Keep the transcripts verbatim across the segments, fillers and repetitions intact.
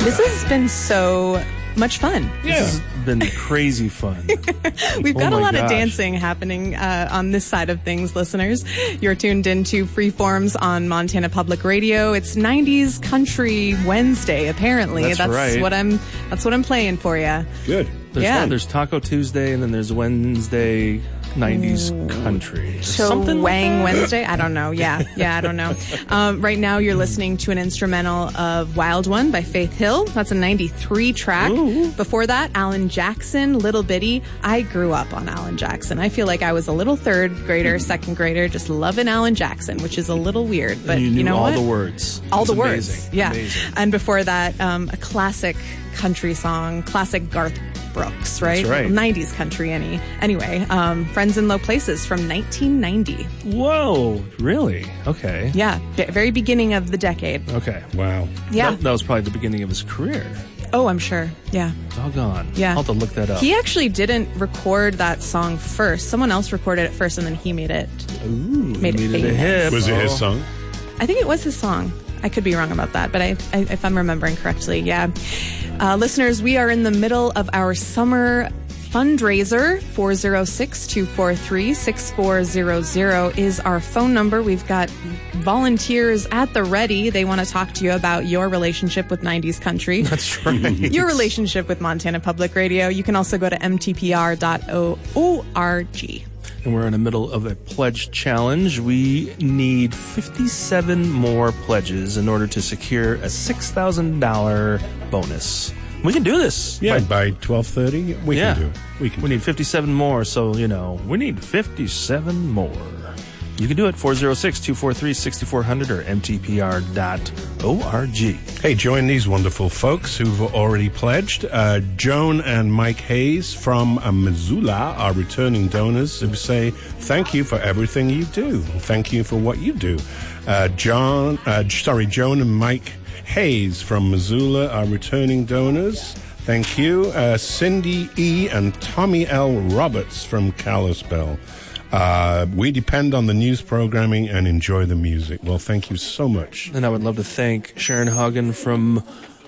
This has been so much fun. Yeah. This has been crazy fun. We've oh got a lot gosh. of dancing happening uh, on this side of things, listeners. You're tuned into Freeforms on Montana Public Radio. It's nineties Country Wednesday, apparently. That's, that's right. what I'm that's what I'm playing for you. Good. There's, yeah. There's Taco Tuesday, and then there's Wednesday nineties Country. So Something Wang like Wednesday? I don't know. Yeah, yeah, I don't know. Um, right now, you're listening to an instrumental of Wild One by Faith Hill. That's a ninety-three track. Ooh. Before that, Alan Jackson, Little Bitty. I grew up on Alan Jackson. I feel like I was a little third grader, second grader, just loving Alan Jackson, which is a little weird. But and you, knew you know all what? the words. All It's the amazing. words. Yeah. Amazing. And before that, um, a classic country song, classic Garth Brooks, right? That's right. nineties country, any. Anyway, um, Friends in Low Places from nineteen ninety. Whoa, really? Okay. Yeah, b- very beginning of the decade. Okay. Wow. Yeah. That, that was probably the beginning of his career. Oh, I'm sure. Yeah. Doggone. Yeah. I'll have to look that up. He actually didn't record that song first. Someone else recorded it first, and then he made it. Ooh, made it made it a famous. hit. Was it his Oh. song? I think it was his song. I could be wrong about that, but I, I, if I'm remembering correctly, yeah. Uh, listeners, we are in the middle of our summer fundraiser. four oh six, two four three, six four zero zero is our phone number. We've got volunteers at the ready. They want to talk to you about your relationship with nineties country. That's right. Your relationship with Montana Public Radio. You can also go to m t p r dot org. And we're in the middle of a pledge challenge. We need fifty-seven more pledges in order to secure a six thousand dollars bonus. We can do this. Yeah, By- by twelve thirty, we yeah. can do it. We can. We need fifty-seven more, so, you know, we need fifty-seven more. You can do it, four oh six, two four three, six four zero zero or m t p r dot org. Hey, join these wonderful folks who've already pledged. Uh, Joan and Mike Hayes from uh, Missoula are returning donors who say thank you for everything you do. Thank you for what you do. Uh, John, uh, sorry, Joan and Mike Hayes from Missoula are returning donors. Thank you. Uh, Cindy E. and Tommy L. Roberts from Kalispell. Uh, we depend on the news programming and enjoy the music. Well, thank you so much. And I would love to thank Sharon Hagen from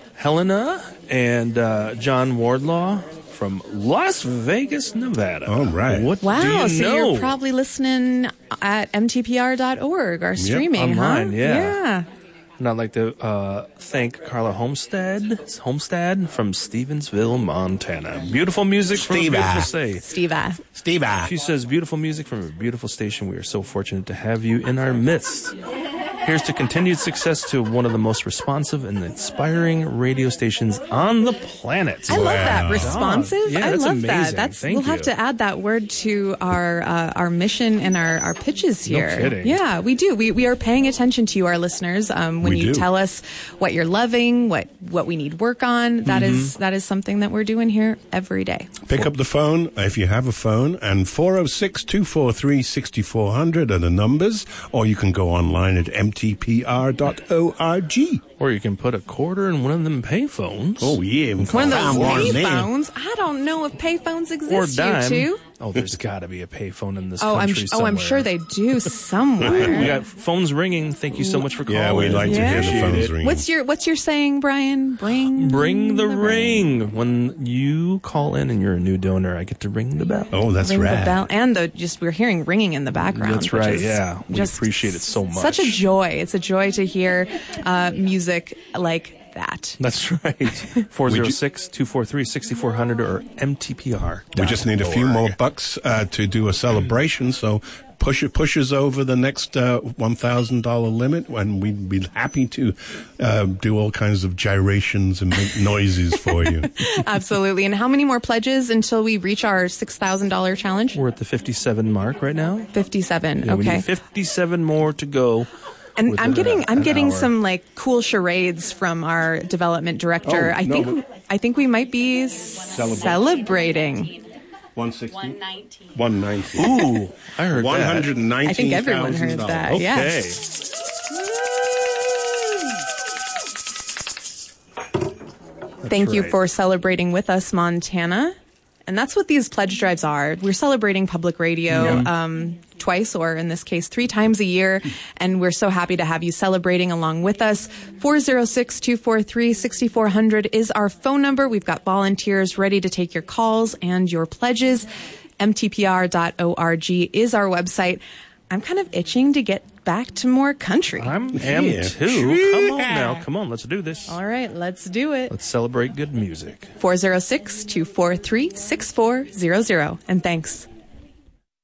Helena and uh, John Wardlaw from Las Vegas, Nevada. All right. What Wow, do you so know? you're probably listening at m t p r dot org or streaming, online, huh? yeah. Yeah. And I'd like to uh, thank Carla Homestead, Homestead from Stevensville, Montana. Beautiful music from a Steve. beautiful state. Steve. uh, Steve. She says, beautiful music from a beautiful station. We are so fortunate to have you in our midst. Here's to continued success to one of the most responsive and inspiring radio stations on the planet. I love that. Wow. Responsive? Yeah, I that's love that. amazing. That's Thank we'll have you. to add that word to our uh, our mission and our, our pitches No here. kidding. Yeah, we do. We we are paying attention to you, our listeners. Um, when We you do. tell us what you're loving, what what we need work on, that Mm-hmm. is that is something that we're doing here every day. Pick up the phone if you have a phone, and four oh six, two four three, six four zero zero are the numbers, or you can go online at m t p r dot org. Or you can put a quarter in one of them payphones. Oh, yeah. One of those Found one there. payphones. I don't know if payphones Or exist. dime. You two? Oh, there's got to be a payphone in this Oh, I'm country sh- oh, I'm somewhere. sure they do We somewhere. got phones ringing. Thank you so much for calling. Yeah, we'd like to hear the Yeah. phones ringing. What's your What's your saying, Brian? Bring Bring the ring. When you call in and you're a new donor, I get to ring the bell. Oh, that's Ring right. the bell, and the just we're hearing ringing in the background. That's which right, is yeah. We just appreciate it so much. Such a joy. It's a joy to hear uh, music like that. That's right. four oh six, two four three, six four zero zero or m t p r. We just need a few more bucks uh, to do a celebration, so push it pushes over the next uh, one thousand dollars limit, and we'd be happy to uh, do all kinds of gyrations and make noises for you. Absolutely. And how many more pledges until we reach our six thousand dollars challenge? We're at the fifty-seven mark right now. fifty-seven. Yeah, we okay. need fifty-seven more to go. And within I'm getting a- I'm an getting hour. some like cool charades from our development director. Oh, I no, think but- I think we might be celebrating. one sixty? one nineteen. one ninety. Ooh, I heard one that. hundred nineteen I think everyone heard that. Okay. Yes. Thank you right. for celebrating with us, Montana. And that's what these pledge drives are. We're celebrating public radio. Um, twice, or in this case, three times a year. And we're so happy to have you celebrating along with us. four oh six, two four three, six four zero zero is our phone number. We've got volunteers ready to take your calls and your pledges. M T P R dot org is our website. I'm kind of itching to get back to more country. I am Yeah. too. Come on now. Come on. Let's do this. All right, let's do it. Let's celebrate good music. four oh six, two four three, six four zero zero. And thanks.